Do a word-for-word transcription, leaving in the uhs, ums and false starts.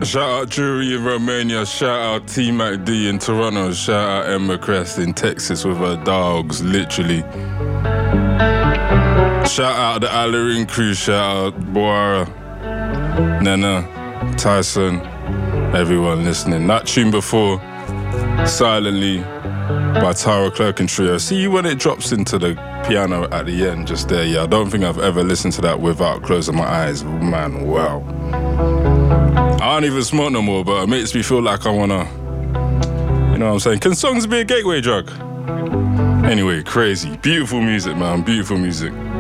Shout out Jury in Romania, shout out T Mac D in Toronto, shout out Emma Crest in Texas with her dogs, literally. Shout out the Alarin crew, shout out Boara, Nana, Tyson, everyone listening. That tune before, Silently by Tara Clerk and Trio. See you when it drops into the piano at the end, just there. Yeah, I don't think I've ever listened to that without closing my eyes. Man, wow. I don't even smoke no more, but it makes me feel like I wanna, you know what I'm saying? Can songs be a gateway drug? Anyway, crazy. Beautiful music, man. Beautiful music.